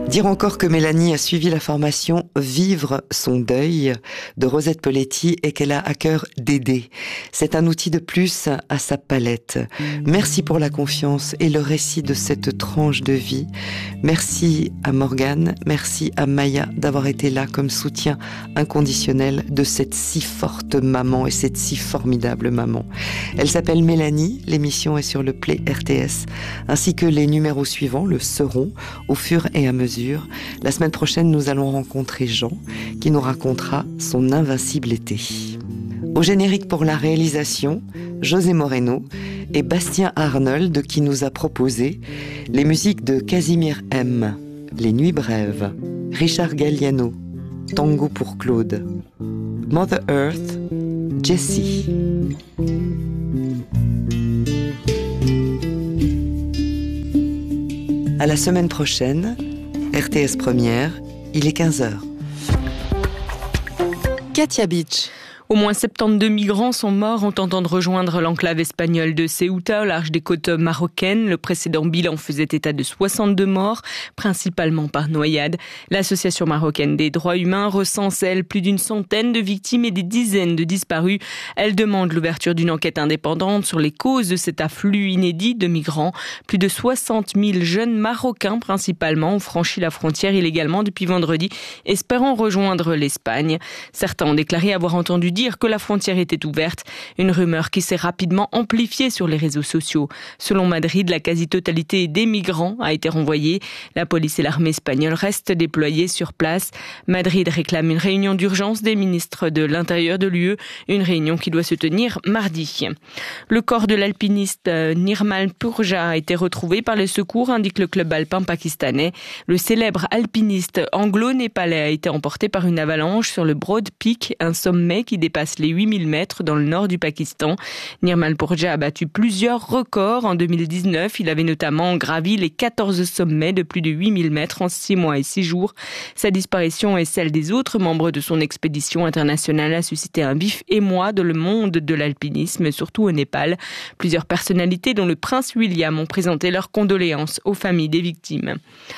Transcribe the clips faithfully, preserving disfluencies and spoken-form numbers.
Dire encore que Mélanie a suivi la formation Vivre son deuil de Rosette Poletti et qu'elle a à cœur d'aider. C'est un outil de plus à sa palette. Merci pour la confiance et le récit de cette tranche de vie. Merci à Morgane, merci à Maya d'avoir été là comme soutien inconditionnel de cette si forte maman et cette si formidable maman. Elle s'appelle Mélanie, l'émission est sur le Play R T S, ainsi que les numéros suivants le seront au fur et à mesure. La semaine prochaine, nous allons rencontrer Jean, qui nous racontera son invincible été. Au générique pour la réalisation, José Moreno et Bastien Arnold, qui nous a proposé les musiques de Casimir M, Les Nuits Brèves, Richard Galliano, Tango pour Claude, Mother Earth, Jessie. À la semaine prochaine, R T S Première, il est quinze heures. Katia Beach. Au moins soixante-douze migrants sont morts en tentant de rejoindre l'enclave espagnole de Ceuta au large des côtes marocaines. Le précédent bilan faisait état de soixante-deux morts, principalement par noyade. L'association marocaine des droits humains recense, elle, plus d'une centaine de victimes et des dizaines de disparus. Elle demande l'ouverture d'une enquête indépendante sur les causes de cet afflux inédit de migrants. Plus de soixante mille jeunes Marocains, principalement, ont franchi la frontière illégalement depuis vendredi, espérant rejoindre l'Espagne. Certains ont déclaré avoir entendu dire dire que la frontière était ouverte, une rumeur qui s'est rapidement amplifiée sur les réseaux sociaux. Selon Madrid, la quasi-totalité des migrants a été renvoyée. La police et l'armée espagnole restent déployées sur place. Madrid réclame une réunion d'urgence des ministres de l'Intérieur de l'U E, une réunion qui doit se tenir mardi. Le corps de l'alpiniste Nirmal Purja a été retrouvé par les secours, indique le club alpin pakistanais. Le célèbre alpiniste anglo-népalais a été emporté par une avalanche sur le Broad Peak, un sommet qui dépasse les huit mille mètres dans le nord du Pakistan. Nirmal Purja a battu plusieurs records en deux mille dix-neuf. Il avait notamment gravi les quatorze sommets de plus de huit mille mètres en six mois et six jours. Sa disparition et celle des autres membres de son expédition internationale a suscité un vif émoi dans le monde de l'alpinisme, surtout au Népal. Plusieurs personnalités, dont le prince William, ont présenté leurs condoléances aux familles des victimes.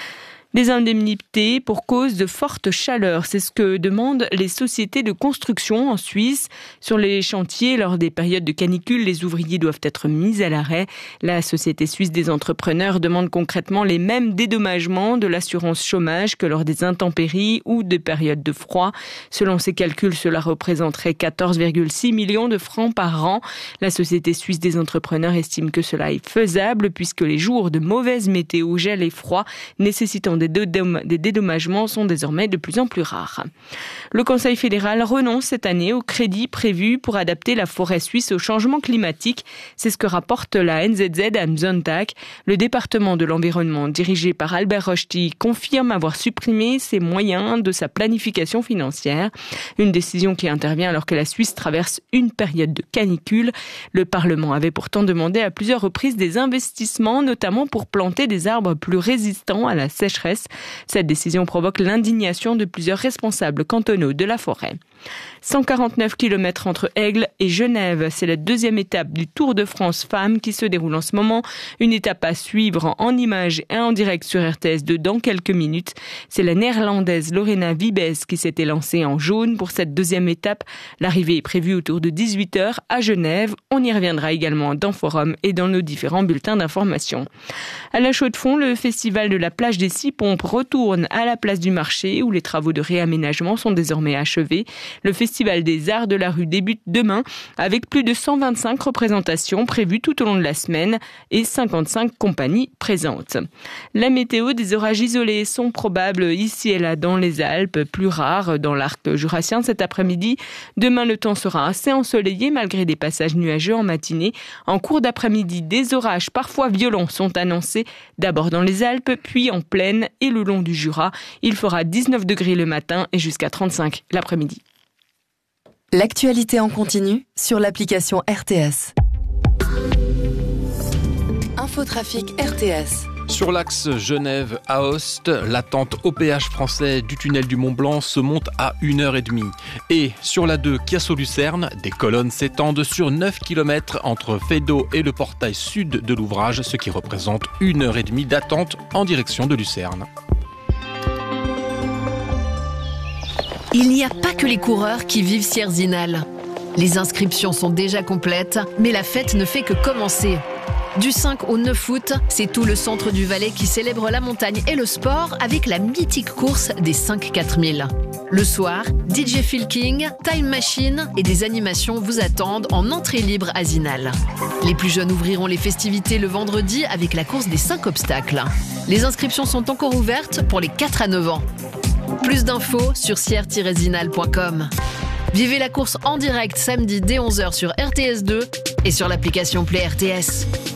Des indemnités pour cause de forte chaleur, c'est ce que demandent les sociétés de construction en Suisse. Sur les chantiers, lors des périodes de canicule, les ouvriers doivent être mis à l'arrêt. La Société suisse des entrepreneurs demande concrètement les mêmes dédommagements de l'assurance chômage que lors des intempéries ou des périodes de froid. Selon ses calculs, cela représenterait quatorze virgule six millions de francs par an. La Société suisse des entrepreneurs estime que cela est faisable puisque les jours de mauvaise météo, gel et froid nécessitant des dédommagements sont désormais de plus en plus rares. Le Conseil fédéral renonce cette année aux crédits prévus pour adapter la forêt suisse au changement climatique. C'est ce que rapporte la N Z Z am Sonntag. Le département de l'environnement dirigé par Albert Rochti confirme avoir supprimé ses moyens de sa planification financière. Une décision qui intervient alors que la Suisse traverse une période de canicule. Le Parlement avait pourtant demandé à plusieurs reprises des investissements, notamment pour planter des arbres plus résistants à la sécheresse. Cette décision provoque l'indignation de plusieurs responsables cantonaux de la forêt. cent quarante-neuf kilomètres entre Aigle et Genève, c'est la deuxième étape du Tour de France Femmes qui se déroule en ce moment. Une étape à suivre en images et en direct sur R T S deux dans quelques minutes. C'est la néerlandaise Lorena Wiebes qui s'était lancée en jaune pour cette deuxième étape. L'arrivée est prévue autour de dix-huit heures à Genève. On y reviendra également dans Forum et dans nos différents bulletins d'information. À La Chaux-de-Fonds, le festival de la plage des Six Pompes retourne à la place du marché où les travaux de réaménagement sont désormais achevés. Le Festival des Arts de la Rue débute demain avec plus de cent vingt-cinq représentations prévues tout au long de la semaine et cinquante-cinq compagnies présentes. La météo, des orages isolés sont probables ici et là dans les Alpes, plus rares dans l'arc jurassien cet après-midi. Demain, le temps sera assez ensoleillé malgré des passages nuageux en matinée. En cours d'après-midi, des orages parfois violents sont annoncés, d'abord dans les Alpes, puis en plaine et le long du Jura. Il fera dix-neuf degrés le matin et jusqu'à trente-cinq l'après-midi. L'actualité en continu sur l'application R T S. Infotrafic R T S. Sur l'axe Genève-Aoste, l'attente au péage français du tunnel du Mont-Blanc se monte à une heure trente. Et sur la deux Chiasso-Lucerne, des colonnes s'étendent sur neuf kilomètres entre Feydeau et le portail sud de l'ouvrage, ce qui représente une heure trente d'attente en direction de Lucerne. Il n'y a pas que les coureurs qui vivent Sierre-Zinal. Les inscriptions sont déjà complètes, mais la fête ne fait que commencer. Du cinq au neuf août, c'est tout le centre du Valais qui célèbre la montagne et le sport avec la mythique course des cinq quatre mille. Le soir, D J Phil King, Time Machine et des animations vous attendent en entrée libre à Zinal. Les plus jeunes ouvriront les festivités le vendredi avec la course des cinq obstacles. Les inscriptions sont encore ouvertes pour les quatre à neuf ans. Plus d'infos sur sierre tiret zinal point com. Vivez la course en direct samedi dès onze heures sur R T S deux et sur l'application Play R T S.